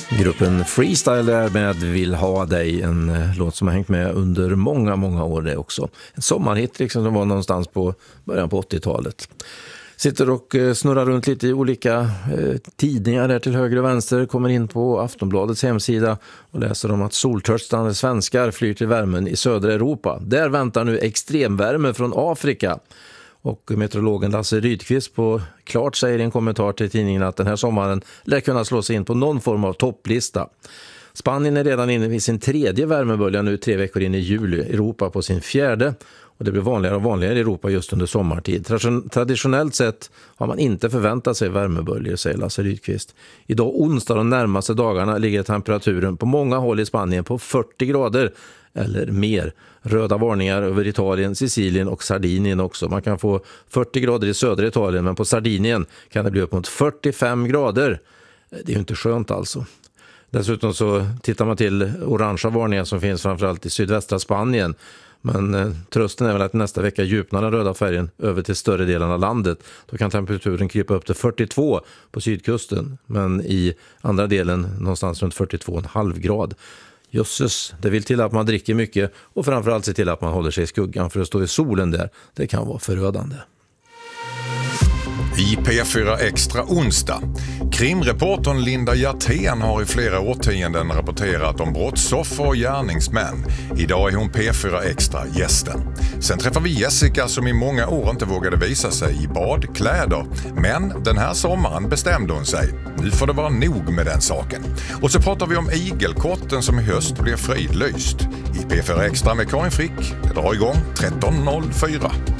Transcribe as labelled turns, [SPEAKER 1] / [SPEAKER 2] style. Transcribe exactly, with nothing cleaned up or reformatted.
[SPEAKER 1] Gruppen Freestyle där med Vill ha dig, en låt som har hängt med under många, många år det också. En sommarhit liksom som var någonstans på början på åttiotalet. Sitter och snurrar runt lite i olika eh, tidningar där till höger och vänster, kommer in på Aftonbladets hemsida och läser om att soltörstande svenskar flyr till värmen i södra Europa. Där väntar nu extremvärme från Afrika. Och meteorologen Lasse Rydqvist på Klart säger i en kommentar till tidningen att den här sommaren lär kunna slå sig in på någon form av topplista. Spanien är redan inne i sin tredje värmebölja nu tre veckor in i juli, Europa på sin fjärde. Och det blir vanligare och vanligare i Europa just under sommartid. Traditionellt sett har man inte förväntat sig värmeböljor, säger Lasse Rydqvist. Idag onsdag de närmaste dagarna ligger temperaturen på många håll i Spanien på fyrtio grader eller mer. Röda varningar över Italien, Sicilien och Sardinien också. Man kan få fyrtio grader i södra Italien, men på Sardinien kan det bli upp mot fyrtiofem grader. Det är ju inte skönt alltså. Dessutom så tittar man till orangea varningar som finns framförallt i sydvästra Spanien. Men eh, trösten är väl att nästa vecka djupnar den röda färgen över till större delen av landet. Då kan temperaturen krypa upp till fyrtiotvå på sydkusten. Men i andra delen någonstans runt fyrtiotvå komma fem grad. Jösses, det vill till att man dricker mycket och framförallt se till att man håller sig i skuggan för att stå i solen där. Det kan vara förödande.
[SPEAKER 2] I P fyra Extra onsdag. Krimreportern Linda Hjertén har i flera årtionden rapporterat om brottsoffer och gärningsmän. Idag är hon P fyra Extra gästen. Sen träffar vi Jessica som i många år inte vågade visa sig i badkläder. Men den här sommaren bestämde hon sig. Nu får det vara nog med den saken. Och så pratar vi om igelkotten som i höst blir fridlyst. I P fyra Extra med Karin Frick. Det drar igång tretton noll fyra.